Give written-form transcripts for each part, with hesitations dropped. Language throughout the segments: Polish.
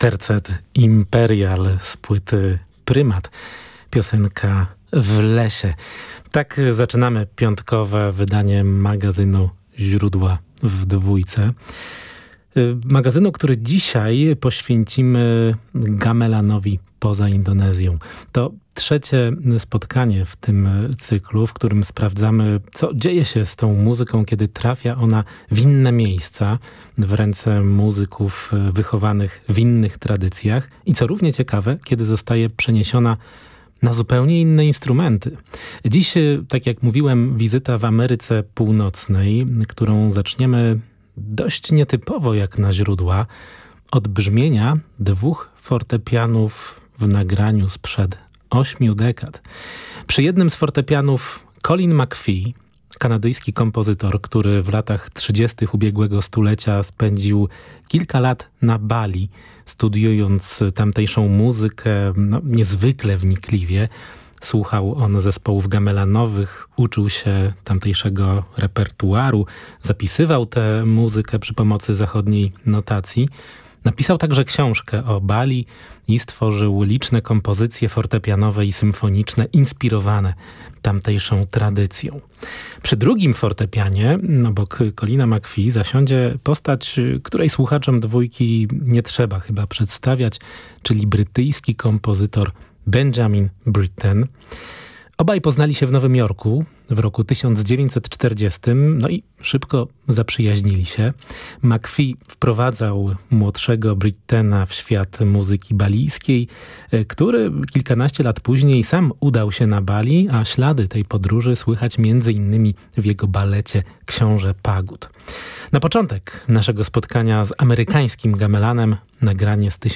Tercet Imperial z płyty Prymat. Piosenka w lesie. Tak zaczynamy piątkowe wydanie magazynu Źródła w Dwójce. Magazynu, który dzisiaj poświęcimy gamelanowi poza Indonezją. To trzecie spotkanie w tym cyklu, w którym sprawdzamy, co dzieje się z tą muzyką, kiedy trafia ona w inne miejsca, w ręce muzyków wychowanych w innych tradycjach i co równie ciekawe, kiedy zostaje przeniesiona na zupełnie inne instrumenty. Dziś, tak jak mówiłem, wizyta w Ameryce Północnej, którą zaczniemy dość nietypowo jak na źródła, od brzmienia dwóch fortepianów w nagraniu sprzed 8 dekad. Przy jednym z fortepianów Colin McPhee, kanadyjski kompozytor, który w latach 30. ubiegłego stulecia spędził kilka lat na Bali, studiując tamtejszą muzykę niezwykle wnikliwie. Słuchał on zespołów gamelanowych, uczył się tamtejszego repertuaru, zapisywał tę muzykę przy pomocy zachodniej notacji. Napisał także książkę o Bali i stworzył liczne kompozycje fortepianowe i symfoniczne inspirowane tamtejszą tradycją. Przy drugim fortepianie, obok Colina McPhee, zasiądzie postać, której słuchaczom Dwójki nie trzeba chyba przedstawiać, czyli brytyjski kompozytor Benjamin Britten. Obaj poznali się w Nowym Jorku w roku 1940, no i szybko zaprzyjaźnili się. McPhee wprowadzał młodszego Brittena w świat muzyki balijskiej, który kilkanaście lat później sam udał się na Bali, a ślady tej podróży słychać m.in. w jego balecie Książę Pagód. Na początek naszego spotkania z amerykańskim gamelanem nagranie z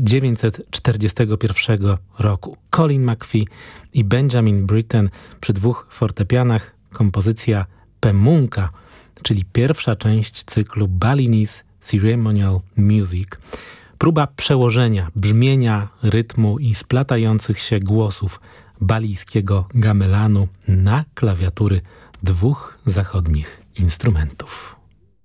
1941 roku. Colin McPhee i Benjamin Britten przy dwóch fortepianach, kompozycja Pemunka, czyli pierwsza część cyklu Balinese Ceremonial Music. Próba przełożenia brzmienia, rytmu i splatających się głosów balijskiego gamelanu na klawiatury dwóch zachodnich instrumentów.